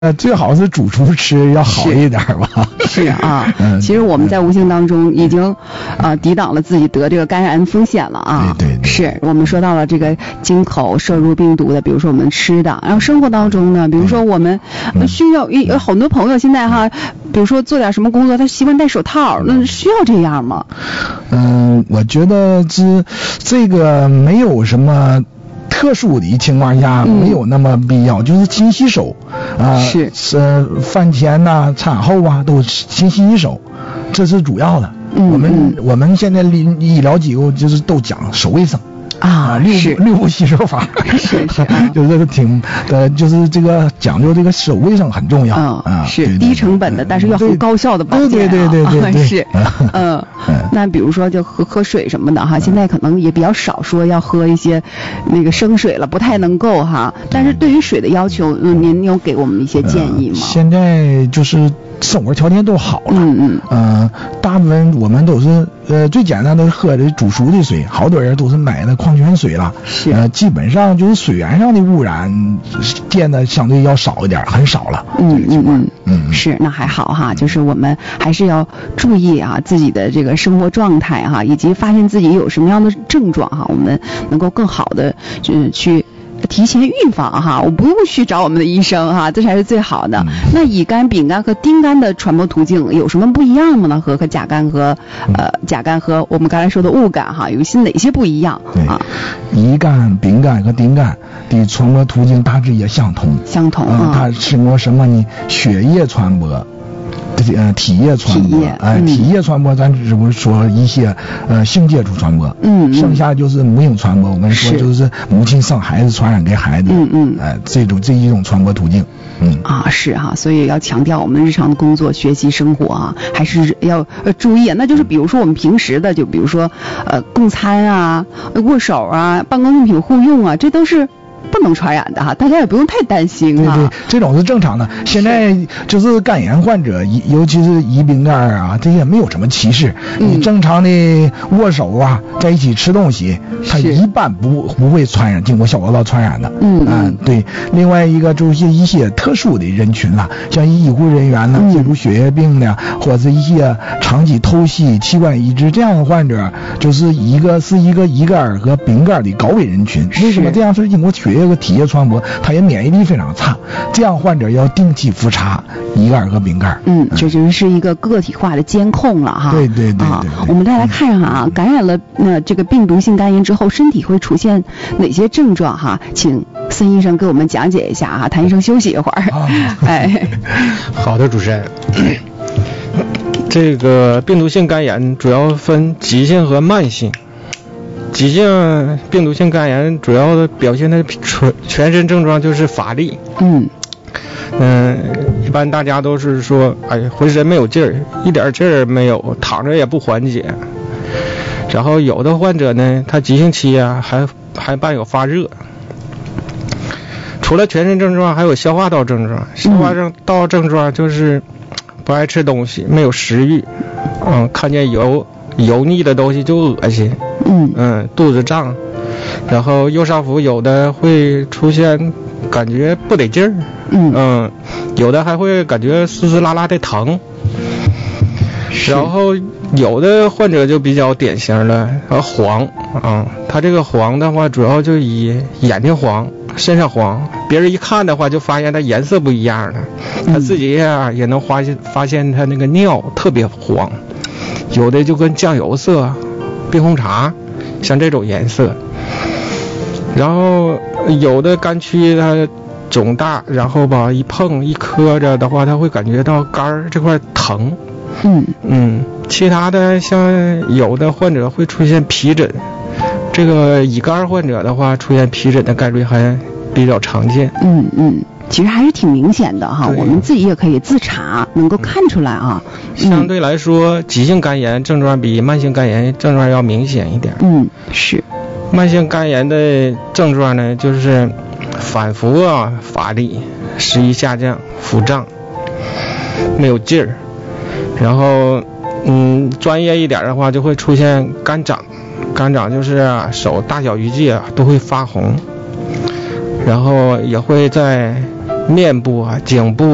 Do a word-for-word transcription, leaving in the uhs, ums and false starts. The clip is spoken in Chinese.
呃，最好是主厨吃要好一点吧。 是啊， 嗯， 其实我们在无形当中已经呃抵挡了自己得这个肝癌风险了啊。 对对对， 是我们说到了这个进口摄入病毒的，比如说我们吃的，然后生活当中呢，比如说我们需要有很多朋友现在哈，比如说做点什么工作，他习惯戴手套，那需要这样吗？ 嗯，我觉得这这个没有什么特殊的情况下没有那么必要，嗯、就是勤洗手啊， 是是饭前呐、啊、餐后啊都勤洗手，这是主要的。 嗯、 我们、 嗯、 我们现在医疗机构就是都讲手卫生。 啊， 六六步洗手法， 是是、啊， 就是挺呃，就是这个讲究这个手卫生很重要啊、 嗯，是对对对低成本的，但是又很高效的保健、啊， 对对对对对对， 是，嗯，那比如说就喝喝水什么的哈，现在可能也比较少说要喝一些那个生水了，不太能够哈。但是对于水的要求，嗯，您有给我们一些建议吗？ 呃、现在就是生活条件都好了， 嗯嗯， 呃，大部分我们都是呃最简单的喝的煮熟的水，好多人都是买的矿泉水了， 是， 呃，基本上就是水源上的污染变得相对要少一点，很少了。 嗯嗯嗯嗯， 是，那还好哈，就是我们还是要注意啊自己的这个生活状态哈，以及发现自己有什么样的症状哈，我们能够更好的嗯去提前预防哈，我不用去找我们的医生哈，这才是最好的。嗯、那乙肝、丙肝和丁肝的传播途径有什么不一样吗呢？和和甲肝和呃甲肝和我们刚才说的戊肝哈，有一些哪些不一样啊？ 乙肝、丙肝和丁肝的传播途径大致也相同。 相同啊、 嗯，它是过什么呢？血液传播。呃，体液传播，哎、呃，体液传播，咱只不说一些呃性接触传播， 嗯， 剩下就是母婴传播。我跟你说，就是母亲生孩子传染给孩子， 嗯嗯， 哎、呃，这种这一种传播途径，嗯啊是哈、啊，所以要强调我们日常的工作、学习、生活啊，还是要呃注意。那就是比如说我们平时的，就比如说呃共餐啊、握手啊、办公用品互用啊，这都是不能传染的哈，大家也不用太担心啊。 对对，这种是正常的。现在就是肝炎患者，尤其是乙丙肝啊，这些没有什么歧视。嗯、你正常的握手啊，在一起吃东西，它一般不不会传染，经过消化道传染的。 嗯啊，对。另外一个就是一些特殊的人群啦，像医护人员呢，接触血液病的，或者是一些长期透析、器官移植这样的患者，就是一个是一个乙肝和丙肝的高危人群。为什么这样？是经过血液和体液传播，它也免疫力非常差，这样患者要定期复查乙肝和丙肝。 嗯，这就是一个个体化的监控了哈。 对对 对, 对, 对, 对、 啊。我们再来看看啊，感染了呃这个病毒性肝炎之后，身体会出现哪些症状哈？请孙医生给我们讲解一下哈。谭医生休息一会儿。啊、哎， 好的，主持人。这个病毒性肝炎主要分急性和慢性。急性病毒性肝炎主要的表现的全全身症状就是乏力。 嗯嗯，一般大家都是说，哎，浑身没有劲儿，一点劲儿没有，躺着也不缓解。然后有的患者呢，他急性期啊，还还伴有发热。除了全身症状，还有消化道症状。消化道症状就是不爱吃东西，没有食欲，嗯，看见油油腻的东西就恶心。 嗯嗯，肚子胀，然后右上腹有的会出现感觉不得劲儿， 嗯嗯，有的还会感觉丝丝拉拉的疼，然后有的患者就比较典型了，呃黄啊，他这个黄的话主要就以眼睛黄、身上黄，别人一看的话就发现他颜色不一样了，他自己呀也能发现发现他那个尿特别黄，有的就跟酱油色。冰红茶像这种颜色，然后有的肝区它肿大，然后吧一碰一磕着的话，它会感觉到肝这块疼。 嗯嗯，其他的像有的患者会出现皮疹，这个乙肝患者的话出现皮疹的概率还比较常见。 嗯嗯，其实还是挺明显的哈，我们自己也可以自查，能够看出来啊。 相对来说，急性肝炎症状比慢性肝炎症状要明显一点。 嗯，是。 慢性肝炎的症状呢，就是反复啊乏力、食欲下降、腹胀、没有劲儿，然后嗯专业一点的话就会出现肝掌，肝掌就是、啊、手大小鱼际啊都会发红，然后也会在面部啊、颈部。